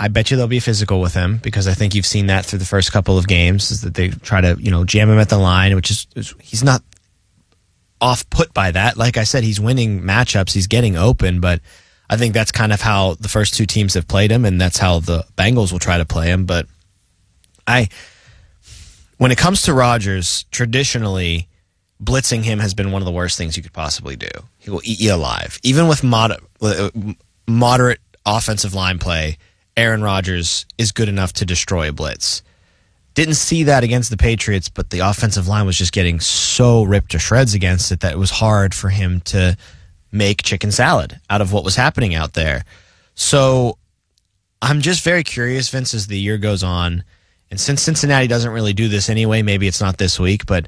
I bet you they'll be physical with him because I think you've seen that through the first couple of games is that they try to, jam him at the line, which is he's not off put by that. Like I said, he's winning matchups. He's getting open, but I think that's kind of how the first two teams have played him, and that's how the Bengals will try to play him. But when it comes to Rodgers, traditionally, blitzing him has been one of the worst things you could possibly do. He will eat you alive. Even with moderate offensive line play, Aaron Rodgers is good enough to destroy a blitz. Didn't see that against the Patriots, but the offensive line was just getting so ripped to shreds against it that it was hard for him to make chicken salad out of what was happening out there. So I'm just very curious, Vince, as the year goes on, and since Cincinnati doesn't really do this anyway, maybe it's not this week, but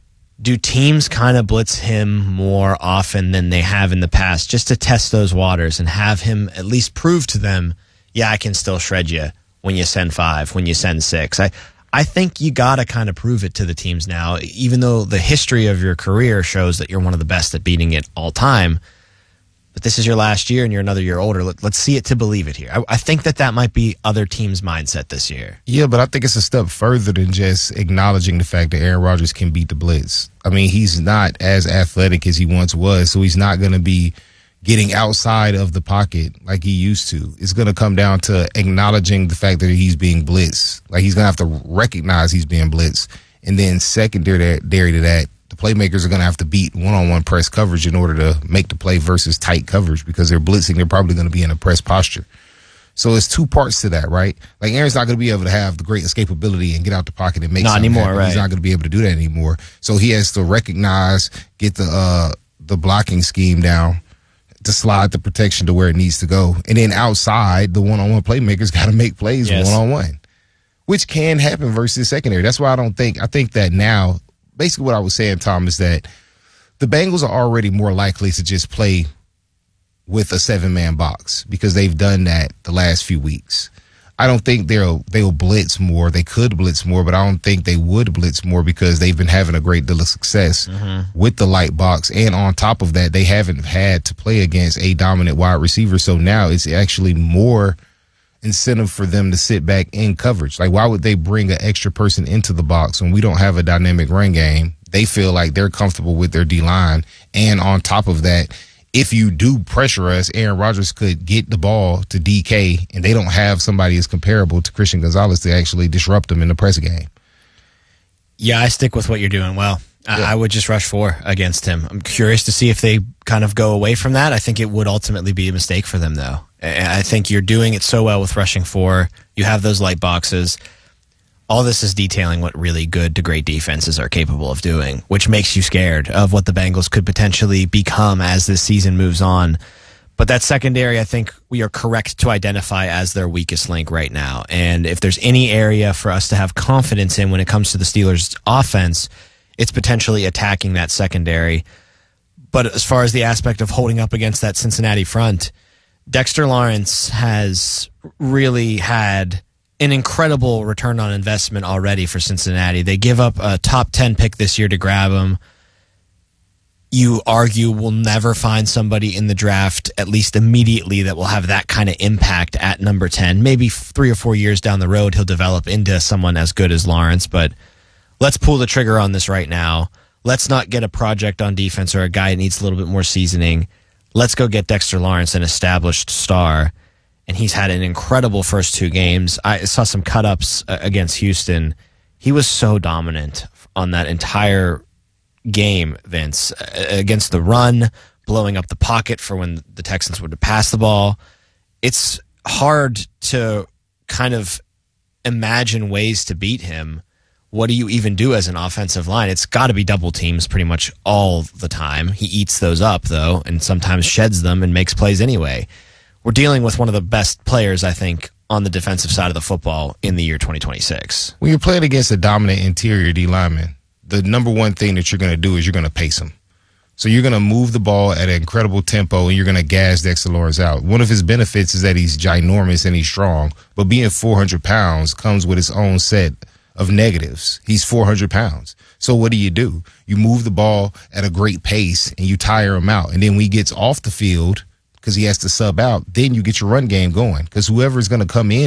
do teams kind of blitz him more often than they have in the past just to test those waters and have him at least prove to them, yeah, I can still shred you when you send 5, when you send 6. I think you got to kind of prove it to the teams now, even though the history of your career shows that you're one of the best at beating it all time. But this is your last year and you're another year older. Let's see it to believe it here. I think that might be other teams' mindset this year. Yeah, but I think it's a step further than just acknowledging the fact that Aaron Rodgers can beat the blitz. I mean, he's not as athletic as he once was, so he's not going to be getting outside of the pocket like he used to. It's going to come down to acknowledging the fact that he's being blitzed. Like, he's going to have to recognize he's being blitzed. And then secondary to that, the playmakers are going to have to beat one-on-one press coverage in order to make the play versus tight coverage because they're blitzing. They're probably going to be in a press posture. So it's two parts to that, right? Like, Aaron's not going to be able to have the great escapability and get out the pocket and make not something anymore, happen. right? He's not going to be able to do that anymore. So he has to recognize, get the blocking scheme down to slide the protection to where it needs to go. And then outside, the one-on-one playmakers got to make plays one-on-one, which can happen versus secondary. That's why I think that now, basically what I was saying, Tom, is that the Bengals are already more likely to just play with a 7-man box because they've done that the last few weeks. I don't think they'll blitz more. They could blitz more, but I don't think they would blitz more because they've been having a great deal of success with the light box. And on top of that, they haven't had to play against a dominant wide receiver. So now it's actually more incentive for them to sit back in coverage. Like, why would they bring an extra person into the box when we don't have a dynamic run game? They feel like they're comfortable with their D-line. And on top of that, if you do pressure us, Aaron Rodgers could get the ball to DK, and they don't have somebody as comparable to Christian Gonzalez to actually disrupt them in the press game. Yeah, I stick with what you're doing well. Yeah. I would just rush 4 against him. I'm curious to see if they kind of go away from that. I think it would ultimately be a mistake for them, though. I think you're doing it so well with rushing 4. You have those light boxes. All this is detailing what really good to great defenses are capable of doing, which makes you scared of what the Bengals could potentially become as this season moves on. But that secondary, I think we are correct to identify as their weakest link right now. And if there's any area for us to have confidence in when it comes to the Steelers' offense, it's potentially attacking that secondary. But as far as the aspect of holding up against that Cincinnati front, Dexter Lawrence has really had an incredible return on investment already for Cincinnati. They give up a top 10 pick this year to grab him. You argue we'll never find somebody in the draft, at least immediately, that will have that kind of impact at number 10. Maybe 3 or 4 years down the road, he'll develop into someone as good as Lawrence, but let's pull the trigger on this right now. Let's not get a project on defense or a guy that needs a little bit more seasoning. Let's go get Dexter Lawrence, an established star. And he's had an incredible first 2 games. I saw some cut-ups against Houston. He was so dominant on that entire game, Vince, against the run, blowing up the pocket for when the Texans would pass the ball. It's hard to kind of imagine ways to beat him. What do you even do as an offensive line? It's got to be double teams pretty much all the time. He eats those up, though, and sometimes sheds them and makes plays anyway. We're dealing with one of the best players, I think, on the defensive side of the football in the year 2026. When you're playing against a dominant interior D lineman, the number one thing that you're going to do is you're going to pace him. So you're going to move the ball at an incredible tempo, and you're going to gas Dexter Lawrence out. One of his benefits is that he's ginormous and he's strong, but being 400 pounds comes with its own set of negatives. He's 400 pounds. So what do? You move the ball at a great pace, and you tire him out. And then when he gets off the field, because he has to sub out, then you get your run game going. Because whoever is going to come in